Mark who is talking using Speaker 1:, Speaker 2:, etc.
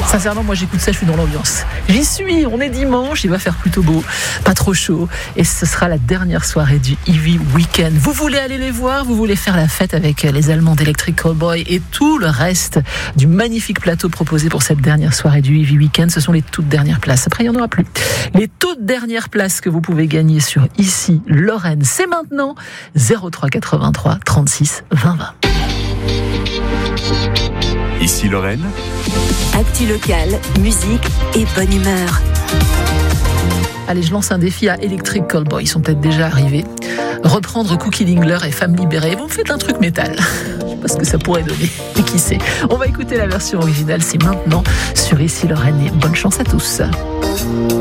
Speaker 1: Sincèrement, moi j'écoute ça, je suis dans l'ambiance. J'y suis, on est dimanche, il va faire plutôt beau, pas trop chaud. Et ce sera la dernière soirée du Heavy Weekend. Vous voulez aller les voir, vous voulez faire la fête avec les Allemands d'Electric Callboy et tout le reste du magnifique plateau proposé pour cette dernière soirée du Heavy Weekend. Ce sont les toutes dernières places. Après, il n'y en aura plus. Les toutes dernières places que vous pouvez gagner sur Ici Lorraine, c'est maintenant 03 83 36 20 20.
Speaker 2: Ici Lorraine.
Speaker 3: Actu locale, musique et bonne humeur.
Speaker 1: Allez, je lance un défi à Electric Callboy. Ils sont peut-être déjà arrivés. Reprendre Cookie Dingler et Femme Libérée. Vous me faites un truc métal. Je sais pas ce que ça pourrait donner. Et qui sait. On va écouter la version originale. C'est maintenant sur Ici Lorraine. Et bonne chance à tous.